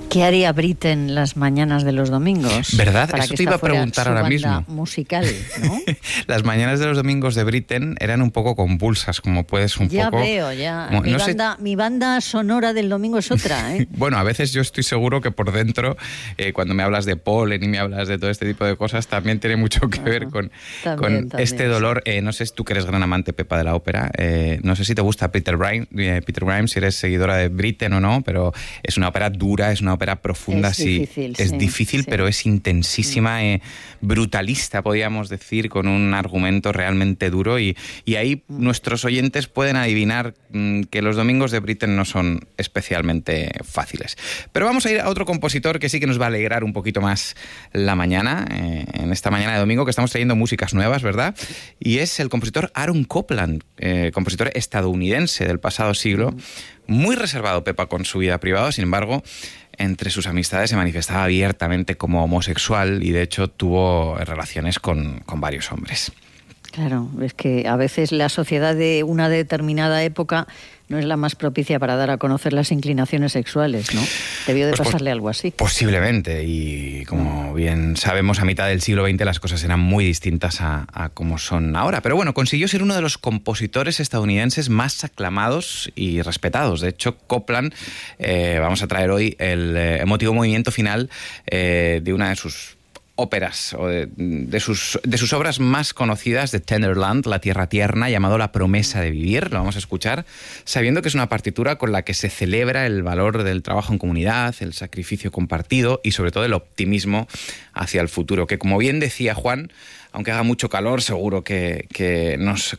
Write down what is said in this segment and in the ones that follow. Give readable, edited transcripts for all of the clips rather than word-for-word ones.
¿Qué haría Britten las mañanas de los domingos? ¿Verdad? Para Eso que te iba esta a preguntar fuera ahora su banda mismo. musical, ¿no? Las mañanas de los domingos de Britten eran un poco convulsas, como puedes un Ya poco... veo, ya. como- no sé- Mi banda sonora del domingo es otra, ¿eh? Bueno, a veces yo estoy seguro que por dentro, cuando me hablas de polen y me hablas de todo este tipo de cosas, también tiene mucho que ver con También, este dolor. No sé si tú que eres gran amante, Pepa, de la ópera, no sé si te gusta Peter Grimes, si eres seguidora de Britten o no, pero es una ópera dura, es una ópera profunda. Es difícil, es sí, difícil, sí. pero es intensísima, brutalista, podríamos decir, con un argumento realmente duro. Y ahí nuestros oyentes pueden adivinar que los domingos de Britten no son especialmente fáciles. Pero vamos a ir a otro compositor que sí que nos va a alegrar un poquito más la mañana, en esta mañana de domingo, que estamos trayendo músicas nuevas, ¿verdad? Y es el compositor Aaron Copland, compositor estadounidense del pasado siglo, muy reservado, Pepa, con su vida privada. Sin embargo, entre sus amistades se manifestaba abiertamente como homosexual y de hecho tuvo relaciones con varios hombres. Claro, es que a veces la sociedad de una determinada época no es la más propicia para dar a conocer las inclinaciones sexuales, ¿no? Debió de pasarle algo así. Posiblemente, y como bien sabemos, a mitad del siglo XX las cosas eran muy distintas a como son ahora. Pero bueno, consiguió ser uno de los compositores estadounidenses más aclamados y respetados. De hecho, Copland, vamos a traer hoy el emotivo movimiento final de una de sus óperas, o de sus obras más conocidas, de Tenderland, La Tierra Tierna, llamado La Promesa de Vivir. Lo vamos a escuchar sabiendo que es una partitura con la que se celebra el valor del trabajo en comunidad, el sacrificio compartido y sobre todo el optimismo hacia el futuro, que como bien decía Juan, aunque haga mucho calor, seguro que nos,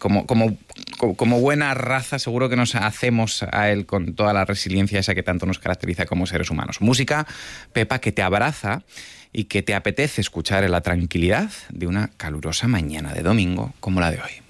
como buena raza, seguro que nos hacemos a él con toda la resiliencia esa que tanto nos caracteriza como seres humanos. Música, Pepa, que te abraza y que te apetece escuchar en la tranquilidad de una calurosa mañana de domingo como la de hoy.